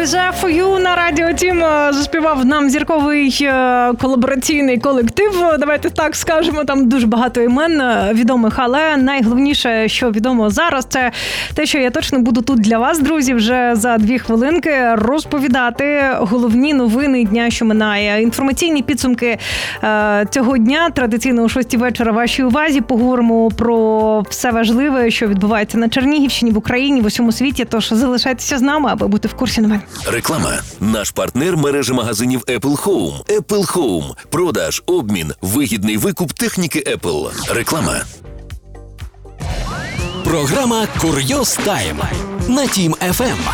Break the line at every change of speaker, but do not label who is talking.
Deja For You на радіо Тім заспівав нам зірковий колабораційний колектив. Давайте так скажемо, там дуже багато імен відомих, але найголовніше, що відомо зараз, це те, що я точно буду тут для вас, друзі, вже за 2 хвилинки розповідати головні новини дня, що минає. Інформаційні підсумки цього дня, традиційно о 6 вечора вашій увазі. Поговоримо про все важливе, що відбувається на Чернігівщині, в Україні, в усьому світі. Тож залишайтеся з нами, аби бути в курсі новин.
Реклама. Наш партнер – мережа магазинів Apple Home. Apple Home. Продаж, обмін, вигідний викуп техніки Apple. Реклама.
Програма «Курйоз Тайм» на Тім ФМ.